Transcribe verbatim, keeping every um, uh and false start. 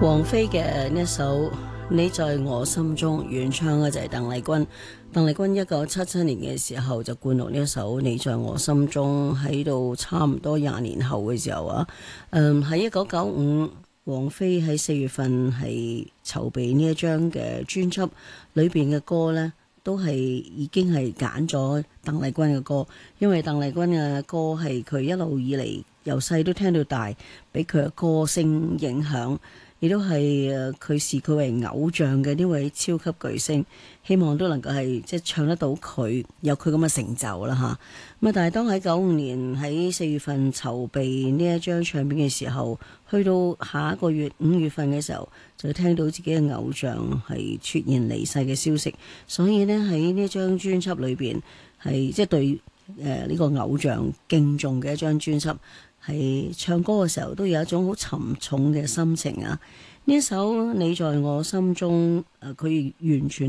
王菲嘅呢一首《你在我心中》，原唱嘅就係鄧麗君。鄧麗君一九七七年嘅時候就灌錄呢一首《你在我心中》，喺度差唔多廿年後嘅時候啊，嗯喺一九九五，王菲喺四月份係籌備呢一張嘅專輯，裏邊嘅歌呢，都係已經係揀咗鄧麗君嘅歌，因為鄧麗君嘅歌係佢一路以嚟由細都聽到大，俾佢嘅歌聲影響。亦都係誒，佢視佢為偶像嘅呢位超級巨星，希望都能夠係即係唱得到佢有佢咁嘅成就啦嚇。咁啊，但係當喺九五年喺四月份籌備呢一張唱片嘅時候，去到下一個月五月份嘅時候，就聽到自己嘅偶像係出現離世嘅消息，所以呢，喺呢張專輯裏邊係即係對誒呢個偶像敬重嘅一張專輯。係唱歌嘅時候都有一種好沉重嘅心情啊！呢一首《你在我心中》，誒，佢完全